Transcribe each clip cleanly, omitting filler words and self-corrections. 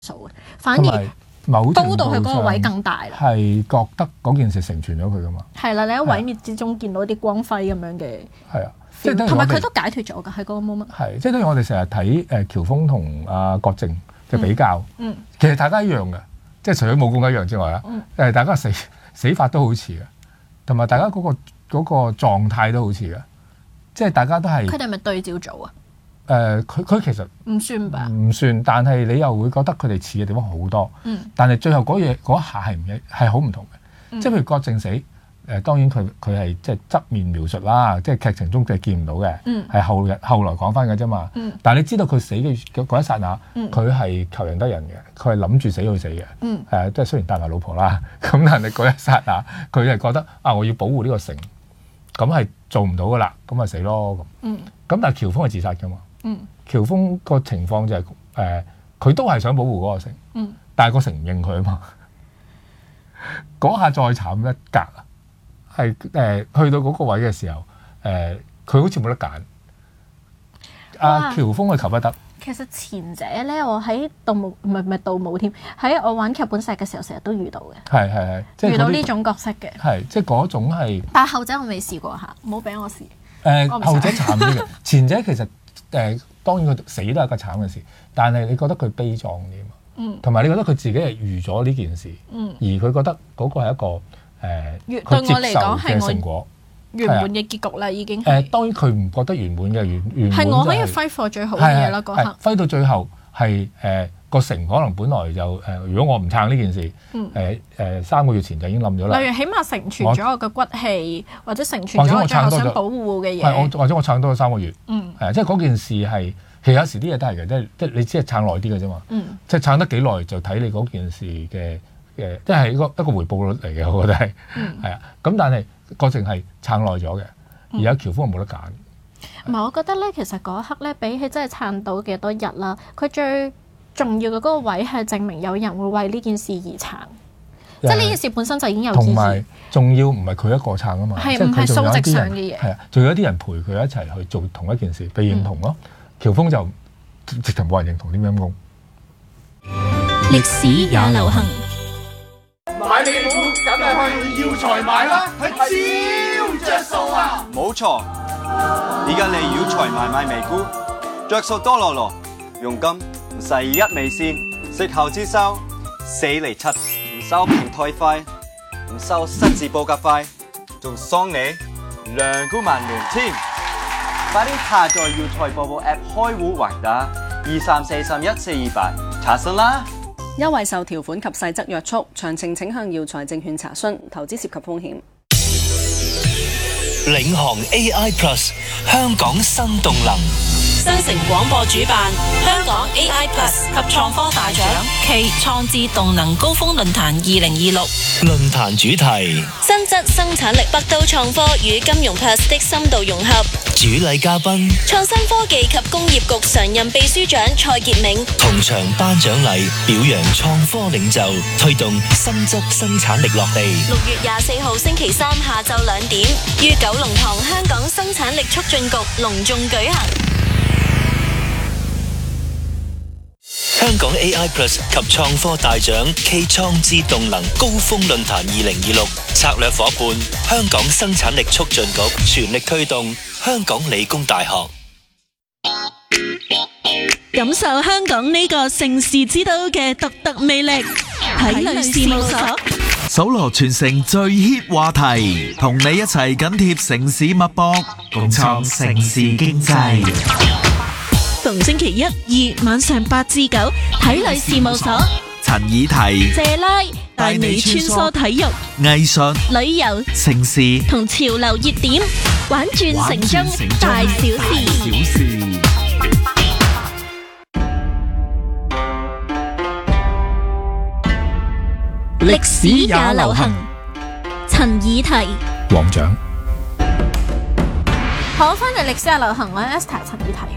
數嘅，反而某高度去嗰個位更大啦。 係覺得嗰件事成全咗佢噶嘛？ 係啦，你喺毀滅之中見到啲光輝咁樣嘅。 係啊，即係同埋佢都解脫咗㗎，喺嗰個 moment。 係，即係等於我哋成日睇喬峯同阿郭靖嘅比較，其實大家一樣嘅，即係除咗武功一樣之外啊，大家死法都好似嘅，同埋大家嗰個狀態都好似嘅，即係大家都係。 佢哋係咪對照組啊？ 佢其實唔算吧？ 唔算，但係你又會覺得佢哋似嘅地方好多。但係最後嗰一下係好唔同嘅。即係譬如郭靖死，當然佢係即係側面描述啦，即係劇情中佢係見唔到嘅，係後來講翻嘅啫嘛。但係你知道佢死嘅嗰一剎那，佢係求人得人嘅，佢係諗住死去死嘅。即係雖然帶埋老婆啦，咁但係嗰一剎那，佢係覺得我要保護呢個城，咁係做唔到噶啦，咁咪死咯咁。咁但係喬峯係自殺㗎嘛？喬峯個情況就係佢都係想保護嗰個城，但係個城唔認佢啊嘛。嗰下再慘一格啊，係去到嗰個位嘅時候，佢好似冇得揀。阿喬峯去求不得。 其實前者咧，我喺盜墓唔係盜墓添，喺我玩劇本殺嘅時候，成日都遇到嘅。 係，即係遇到呢種角色嘅。 係，即係嗰種係。 但係後者我未試過嚇，唔好俾我試。 後者慘啲嘅，前者其實當然佢死都係一個慘嘅事，但係你覺得佢悲壯啲嘛？同埋你覺得佢自己係預咗呢件事，而佢覺得嗰個係一個佢接受嘅成果， 圓滿嘅結局啦，已經當然佢唔覺得圓滿嘅，圓滿係我可以揮霍最好嘅嘢啦，嗰刻揮到最後係個城可能本來就如果我唔撐呢件事，3個月前就已經冧咗啦。 例如起碼承傳咗我嘅骨氣，或者承傳咗我最後想保護嘅嘢， 或者我撐多咗3個月，即係嗰件事係其實有時啲嘢都係嘅，即係你只係撐耐啲嘅啫嘛。即係撐得幾耐就睇你嗰件事嘅即係一個回報率嚟嘅，我覺得係啊。咁但係郭靖係撐耐咗嘅，而家喬峯係冇得揀。 唔係，我覺得咧，其實嗰一刻咧，比起真係撐到幾多日啦，佢最重要嘅嗰個位係證明有人會為呢件事而撐，即係呢件事本身就已經有意義。同埋仲要唔係佢一個撐啊嘛， 係唔係數值上嘅嘢？ 係啊，仲有啲人陪佢一齊去做同一件事，被認同咯。喬峯就直情冇人認同，點樣講？ 歷史也流行， 買美股梗係去耀才買啦，係超着數啊！ 冇錯，而家你耀才買美股，着數多羅，佣金唔使1美仙，息後之收4厘7，唔收平台費，唔收失字報價費，仲送你2股萬元添！快啲下載耀才播報 App 開戶還打23431428查詢啦！ 優惠受條款及細則約束，詳情請向耀才證券查詢。投資涉及風險。 領航 AI Plus 香港新動能。 新城廣播主辦香港 AI Plus 及創科大獎暨創智動能高峰論壇2026。 論壇主題： 新質生產力北都創科與金融 Plus 的深度融合。 主禮嘉賓： 創新科技及工業局常任秘書長蔡傑銘。 同場頒獎禮表揚創科領袖，推動新質生產力落地。 6月24號星期三下晝2點，於九龍塘香港生產力促進局隆重舉行。 香港 AI Plus 及創科大獎暨創智動能高峰論壇2026策略夥伴香港生產力促進局，全力推動香港理工大學。 感受香港呢個盛事之都嘅獨特魅力，體類事務所搜羅全城最 hit 話題，同你一齊緊貼城市脈搏，共創城市經濟。 逢星期1、2晚上8至9，體類事務所陳以提、 謝拉帶你穿梭體育、 藝術、 旅遊、 城市同潮流熱點，玩轉城中大小事。歷史也流行，陳以提、 黃獎。 好，翻嚟歷史也流行，我係 Esther 陳以提。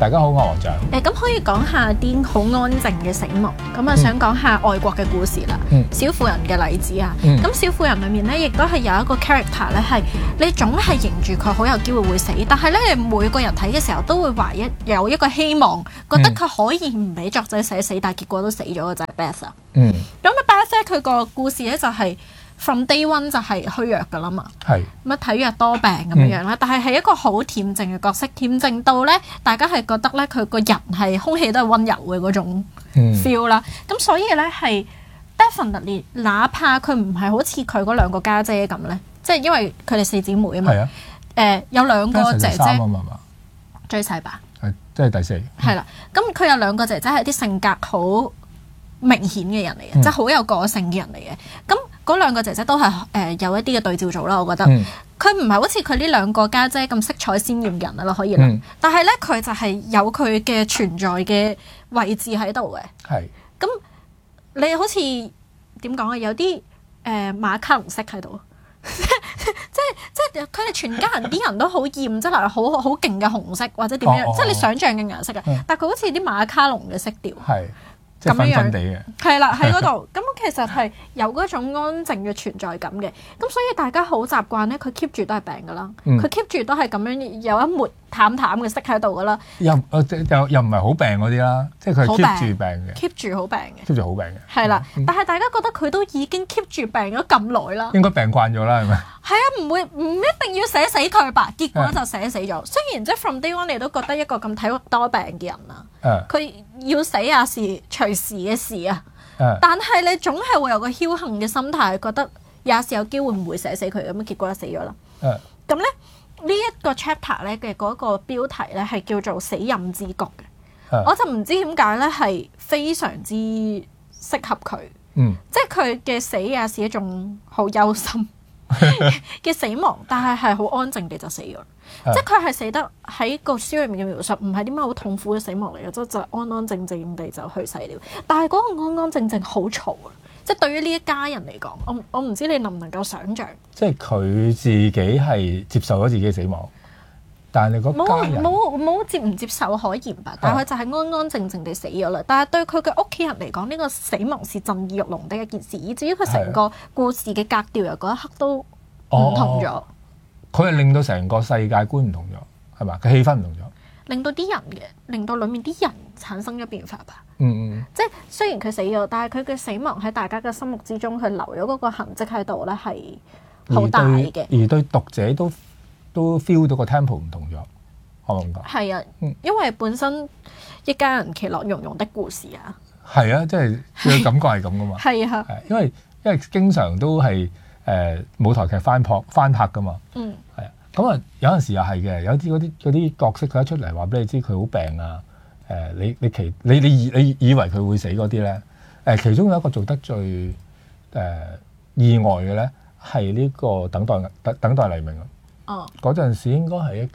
大家好，我係黃象。 咁可以講下啲好安靜嘅死亡，咁啊想講下外國嘅故事啦。小婦人嘅例子啊，咁小婦人裏面咧，亦都係有一個 character 咧，係你總係認住佢好有機會會死，但係咧每個人睇嘅時候都會懷疑有一個希望，覺得佢可以唔俾作者寫死，但係結果都死咗嘅就係 Beth 啊。咁啊 Beth 咧佢個故事咧就係from day one 就係虛弱噶啦嘛，咁體弱多病咁樣啦，但係一個好恬靜嘅角色，恬靜到咧大家係覺得咧佢個人係空氣都係溫柔嘅嗰種 feel 啦，咁所以咧係 definitely 哪怕佢唔係好似佢嗰兩個家姐咁咧，即係因為佢哋4姊妹啊嘛，有兩個姐姐最細吧， 即係第4， 係啦，咁佢有兩個姐姐係啲性格好明顯嘅人嚟嘅，即係好有個性嘅人嚟嘅，咁嗰兩個姐姐都係有一啲嘅對照組啦，我覺得佢唔係好似佢呢兩個家姐咁色彩鮮豔人啦，可以啦，但係咧佢就係有佢嘅存在嘅位置喺度嘅。咁你好似點講啊？有啲馬卡龍色喺度，即係佢哋全家人啲人都好厭，即係好勁嘅紅色或者點樣，即係你想象嘅顏色啊。但係佢好似啲馬卡龍嘅色調。咁樣樣嘅，係啦，喺嗰度，咁其實係有嗰種安靜嘅存在感嘅，咁所以大家好習慣咧，佢 keep 住都係病噶啦，佢 keep 住都係咁樣有一抹淡淡嘅色喺度噶啦，又唔係好病嗰啲啦，即係佢 keep 住病嘅 ，keep 住好病嘅 ，keep 住好病嘅， 係啦，但係大家覺得佢都已經 keep 住病咗咁耐啦， 應該病慣咗啦，係咪？ 係啊，唔一定要寫死佢吧，結果就寫死咗。雖然即係 from day one 你都覺得一個咁體弱多病嘅人啊，佢要死也是隨時嘅事啊，但係你總係會有個僥倖嘅心態，覺得也是有機會唔會寫死佢咁，結果就死咗啦。咁咧呢一個 chapter 咧嘅嗰個標題咧係叫做死蔭之谷嘅，我就唔知點解咧係非常之適合佢，即係佢嘅死也是一種好憂心嘅死亡，但係好安靜地就死咗，即係佢係死得喺個書裏面嘅描述，唔係啲咩好痛苦嘅死亡嚟嘅，就安安靜靜地就去世了。但係嗰個安安靜靜好嘈啊！即係對於呢一家人嚟講，我唔知你能唔能夠想像，即係佢自己係接受咗自己嘅死亡，但係你嗰家人冇接唔接受可言吧？但係佢就係安安靜靜地死咗啦。但係對佢嘅屋企人嚟講，呢個死亡是震耳欲聾的一件事，以至於佢成個故事嘅格調由嗰一刻都唔同咗。 佢係令到成個世界觀唔同咗，係嘛？佢氣氛唔同咗， 令到啲人嘅，令到裡面啲人產生咗變化吧。即係雖然佢死咗，但係佢嘅死亡喺大家嘅心目之中，佢留咗嗰個痕跡喺度咧，係好大嘅。而對讀者都 feel 到個 tempo 唔同咗，可唔可以咁講？係啊，因為本身一家人其樂融融的故事啊。係啊，即係個感覺係咁噶嘛。係啊，因為經常都係舞台劇翻拍噶嘛。係啊，咁啊有陣時又係嘅，有啲嗰啲角色佢一出嚟話俾你知佢好病啊。你以為佢會死嗰啲咧？其中有一個做得最意外嘅咧，係呢個等待黎明啊！嗰陣時應該係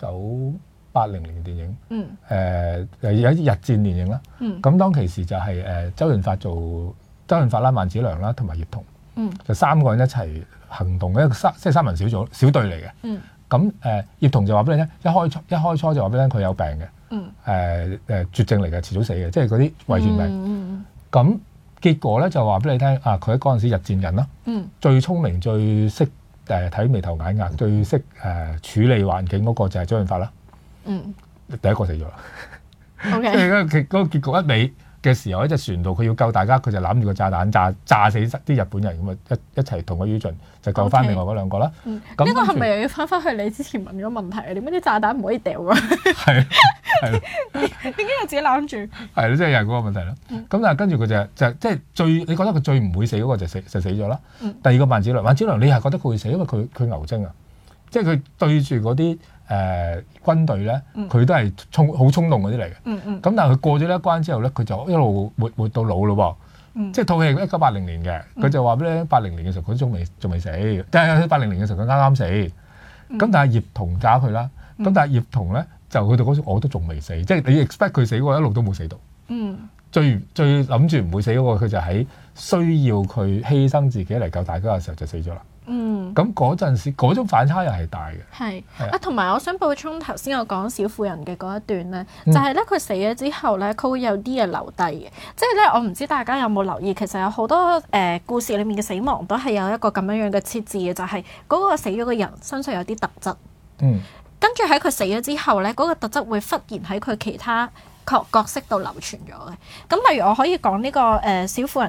1980年嘅電影。有啲日戰電影啦。咁當其時就係周潤發啦、萬梓良啦同埋葉童。就3個人一齊行動，即係三人小隊嚟嘅。咁葉童就話俾你聽，一開初就話俾你聽佢有病嘅。絕症嚟嘅，遲早死嘅，即係嗰啲遺傳病。咁結果咧就話俾你聽，佢喺嗰陣時日戰人啦，最聰明、最識睇眉頭眼額、最識處理環境嗰個就係周潤發啦。第一個死咗啦。即係嗰個結局一尾嘅時候，喺隻船度，佢要救大家，佢就攬住個炸彈炸死啲日本人，咁啊一齊同歸於盡，就救翻另外嗰2個啦。呢個係咪又要翻返去你之前問咗問題啊？點解啲炸彈唔可以掉啊？係點解要自己攬住？係咯，即係又係嗰個問題啦。咁但係跟住佢就即係你覺得佢最唔會死嗰個就死咗啦。第2個萬梓良，你係覺得佢會死，因為佢牛精啊，即係佢對住嗰啲軍隊咧，佢都係好衝動嗰啲嚟嘅。咁但係佢過咗呢一關之後咧，佢就一路活到老咯喎。即係套戲係1980年嘅，佢就話俾你聽，80年嘅時候佢仲未死，但係80年嘅時候佢啱死。咁但係葉童嫁佢啦。咁但係葉童咧就去到嗰時我都仲未死，即係你 expect 佢死嗰個一路都冇死到。最諗住唔會死嗰個，佢就喺需要佢犧牲自己嚟救大家嘅時候就死咗啦。 咁嗰陣時嗰種反差又係大嘅。 係啊，同埋我想補充頭先我講小婦人嘅嗰一段咧，就係咧佢死咗之後咧，佢會有啲嘢留低嘅。即係咧，我唔知大家有冇留意，其實有好多故事裡面嘅死亡都係有一個咁樣嘅設置嘅，就係嗰個死咗嘅人身上有啲特質。跟住喺佢死咗之後咧，嗰個特質會忽然喺佢其他角色度流傳咗嘅。咁例如我可以講呢個小婦人